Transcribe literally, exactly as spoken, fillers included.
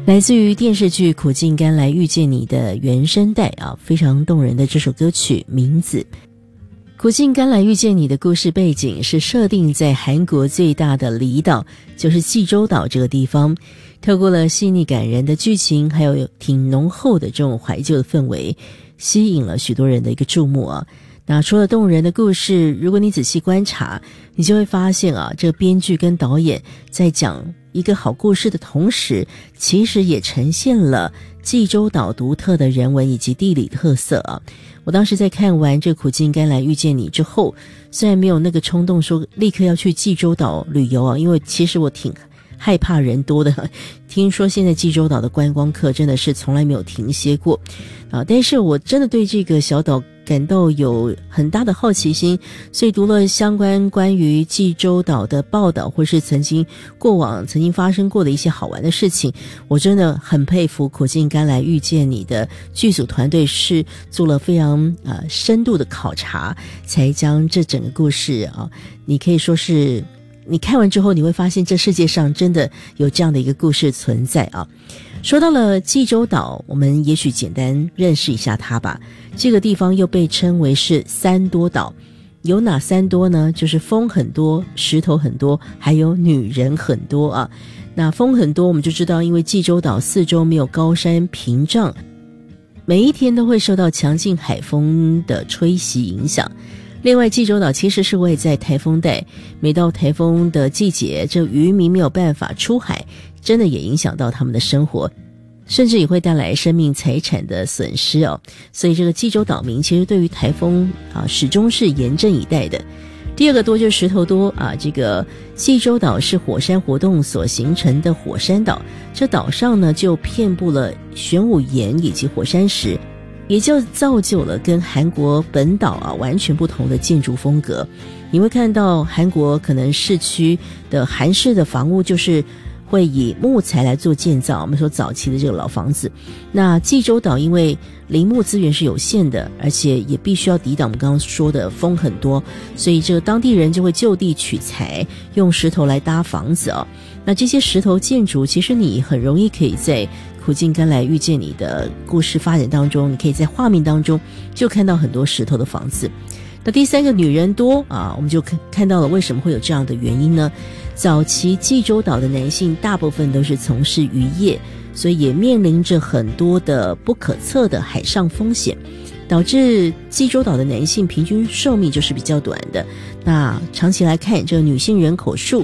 来自于电视剧《苦尽甘来遇见你》的原声带啊，非常动人的这首歌曲名字。苦尽甘来遇见你的故事背景是设定在韩国最大的离岛，就是济州岛这个地方。透过了细腻感人的剧情，还有挺浓厚的这种怀旧的氛围，吸引了许多人的一个注目啊。那除了动人的故事，如果你仔细观察，你就会发现啊，这个编剧跟导演在讲一个好故事的同时，其实也呈现了济州岛独特的人文以及地理特色啊。我当时在看完这苦尽甘来遇见你之后，虽然没有那个冲动说立刻要去济州岛旅游啊，因为其实我挺害怕人多的，听说现在济州岛的观光客真的是从来没有停歇过啊！但是我真的对这个小岛感到有很大的好奇心，所以读了相关关于济州岛的报道，或是曾经过往曾经发生过的一些好玩的事情，我真的很佩服苦尽甘来遇见你的剧组团队是做了非常呃深度的考察，才将这整个故事啊，你可以说是你看完之后你会发现这世界上真的有这样的一个故事存在啊。说到了济州岛，我们也许简单认识一下它吧。这个地方又被称为是三多岛，有哪三多呢？就是风很多，石头很多，还有女人很多啊。那风很多我们就知道，因为济州岛四周没有高山屏障，每一天都会受到强劲海风的吹袭影响。另外济州岛其实是位在台风带，每到台风的季节，这渔民没有办法出海，真的也影响到他们的生活，甚至也会带来生命财产的损失哦。所以这个济州岛民其实对于台风啊始终是严阵以待的。第二个多就是石头多啊，这个济州岛是火山活动所形成的火山岛，这岛上呢就遍布了玄武岩以及火山石，也就造就了跟韩国本岛啊完全不同的建筑风格。你会看到韩国可能市区的韩式的房屋就是会以木材来做建造，我们说早期的这个老房子。那济州岛因为林木资源是有限的，而且也必须要抵挡我们刚刚说的风很多，所以这个当地人就会就地取材，用石头来搭房子啊。那这些石头建筑其实你很容易可以在苦尽甘来遇见你的故事发展当中，你可以在画面当中就看到很多石头的房子。那第三个女人多啊，我们就看看到了为什么会有这样的原因呢？早期济州岛的男性大部分都是从事渔业，所以也面临着很多的不可测的海上风险，导致济州岛的男性平均寿命就是比较短的。那长期来看，这个女性人口数